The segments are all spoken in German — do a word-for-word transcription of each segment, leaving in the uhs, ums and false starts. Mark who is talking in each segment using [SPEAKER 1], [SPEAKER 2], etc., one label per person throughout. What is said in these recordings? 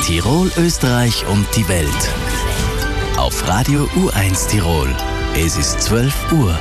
[SPEAKER 1] Tirol, Österreich und die Welt. Auf Radio U eins Tirol. Es ist zwölf Uhr.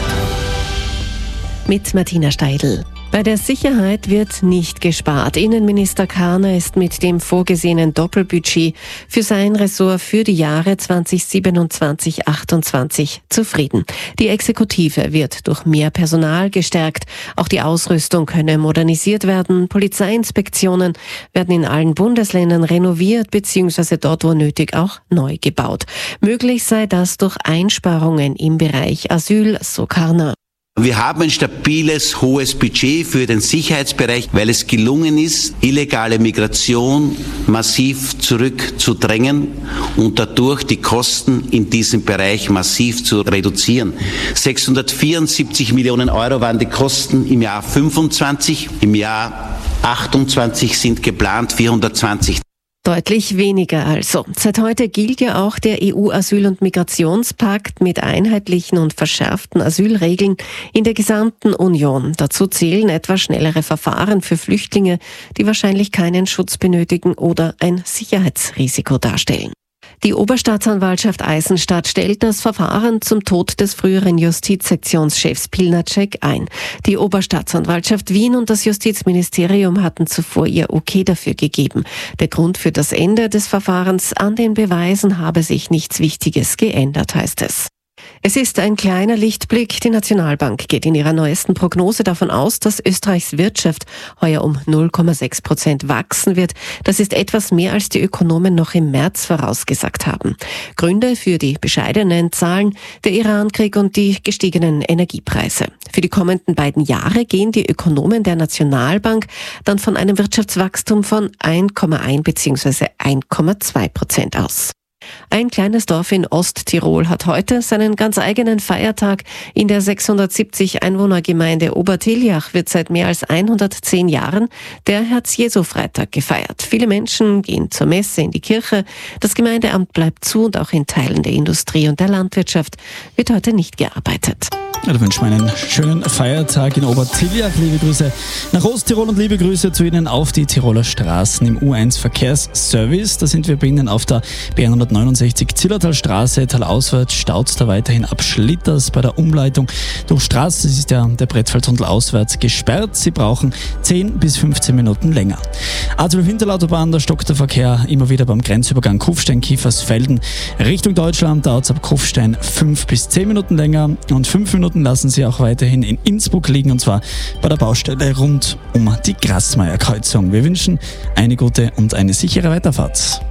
[SPEAKER 2] Mit Martina Steidl. Bei der Sicherheit wird nicht gespart. Innenminister Karner ist mit dem vorgesehenen Doppelbudget für sein Ressort für die Jahre zweitausendsiebenundzwanzig achtundzwanzig zufrieden. Die Exekutive wird durch mehr Personal gestärkt. Auch die Ausrüstung könne modernisiert werden. Polizeiinspektionen werden in allen Bundesländern renoviert bzw. dort, wo nötig, auch neu gebaut. Möglich sei das durch Einsparungen im Bereich Asyl, so Karner.
[SPEAKER 3] Wir haben ein stabiles, hohes Budget für den Sicherheitsbereich, weil es gelungen ist, illegale Migration massiv zurückzudrängen und dadurch die Kosten in diesem Bereich massiv zu reduzieren. sechshundertvierundsiebzig Millionen Euro waren die Kosten im Jahr fünfundzwanzig, im Jahr achtundzwanzig sind geplant vierhundertzwanzig.
[SPEAKER 2] Deutlich weniger also. Seit heute gilt ja auch der E U-Asyl- und Migrationspakt mit einheitlichen und verschärften Asylregeln in der gesamten Union. Dazu zählen etwa schnellere Verfahren für Flüchtlinge, die wahrscheinlich keinen Schutz benötigen oder ein Sicherheitsrisiko darstellen. Die Oberstaatsanwaltschaft Eisenstadt stellt das Verfahren zum Tod des früheren Justizsektionschefs Pilnacek ein. Die Oberstaatsanwaltschaft Wien und das Justizministerium hatten zuvor ihr Okay dafür gegeben. Der Grund für das Ende des Verfahrens: an den Beweisen habe sich nichts Wichtiges geändert, heißt es. Es ist ein kleiner Lichtblick. Die Nationalbank geht in ihrer neuesten Prognose davon aus, dass Österreichs Wirtschaft heuer um null Komma sechs Prozent wachsen wird. Das ist etwas mehr, als die Ökonomen noch im März vorausgesagt haben. Gründe für die bescheidenen Zahlen: der Irankrieg und die gestiegenen Energiepreise. Für die kommenden beiden Jahre gehen die Ökonomen der Nationalbank dann von einem Wirtschaftswachstum von eins Komma eins bzw. eins Komma zwei Prozent aus. Ein kleines Dorf in Osttirol hat heute seinen ganz eigenen Feiertag. In der sechshundertsiebzig Einwohnergemeinde Obertiljach wird seit mehr als hundertzehn Jahren der Herz-Jesu-Freitag gefeiert. Viele Menschen gehen zur Messe in die Kirche. Das Gemeindeamt bleibt zu und auch in Teilen der Industrie und der Landwirtschaft wird heute nicht gearbeitet.
[SPEAKER 4] Ja, da wünschen wir einen schönen Feiertag in Obertiljach. Liebe Grüße nach Osttirol und liebe Grüße zu Ihnen auf die Tiroler Straßen im U eins Verkehrsservice. Da sind wir bei Ihnen auf der B hundertneunundsechzig Zillertalstraße. Talauswärts staut da weiterhin ab Schlitters bei der Umleitung durch Straße. Das ist ja der Brettfeldtunnel auswärts gesperrt. Sie brauchen zehn bis fünfzehn Minuten länger. A zwölf Hinterlautobahn, da stockt der Verkehr immer wieder beim Grenzübergang Kufstein-Kiefersfelden Richtung Deutschland. Dauert es ab Kufstein fünf bis zehn Minuten länger und fünf Minuten lassen Sie auch weiterhin in Innsbruck liegen, und zwar bei der Baustelle rund um die Grasmeier-Kreuzung. Wir wünschen eine gute und eine sichere Weiterfahrt.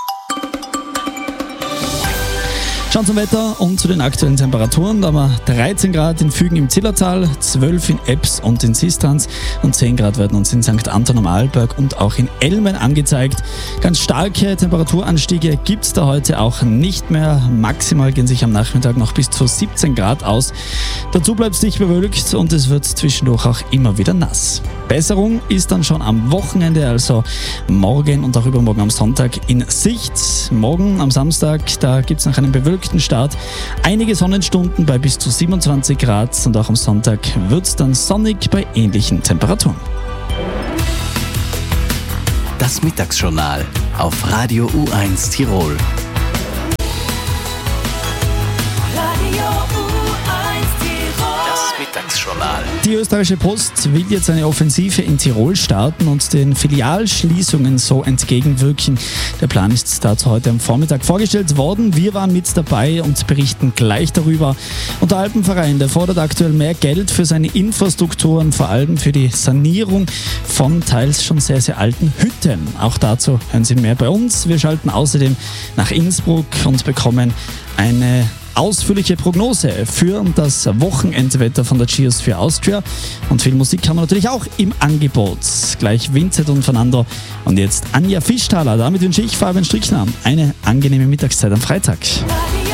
[SPEAKER 4] Schauen zum Wetter und zu den aktuellen Temperaturen. Da haben wir dreizehn Grad in Fügen im Zillertal, zwölf in Ebbs und in Sistrans und zehn Grad werden uns in Sankt Anton am Arlberg und auch in Elmen angezeigt. Ganz starke Temperaturanstiege gibt es da heute auch nicht mehr. Maximal gehen sich am Nachmittag noch bis zu siebzehn Grad aus. Dazu bleibt es dicht bewölkt und es wird zwischendurch auch immer wieder nass. Besserung ist dann schon am Wochenende, also morgen und auch übermorgen am Sonntag in Sicht. Morgen am Samstag, da gibt es nach einem bewölkten Start einige Sonnenstunden bei bis zu siebenundzwanzig Grad und auch am Sonntag wird es dann sonnig bei ähnlichen Temperaturen.
[SPEAKER 1] Das Mittagsjournal auf Radio U eins Tirol. Mittagsjournal.
[SPEAKER 4] Die österreichische Post will jetzt eine Offensive in Tirol starten und den Filialschließungen so entgegenwirken. Der Plan ist dazu heute am Vormittag vorgestellt worden. Wir waren mit dabei und berichten gleich darüber. Und der Alpenverein, der fordert aktuell mehr Geld für seine Infrastrukturen, vor allem für die Sanierung von teils schon sehr, sehr alten Hütten. Auch dazu hören Sie mehr bei uns. Wir schalten außerdem nach Innsbruck und bekommen eine ausführliche Prognose für das Wochenendwetter von der Geosphere Austria. Und viel Musik haben wir natürlich auch im Angebot. Gleich Vincent und Fernando und jetzt Anja Fischthaler. Damit wünsche ich Fabian Strickner eine angenehme Mittagszeit am Freitag.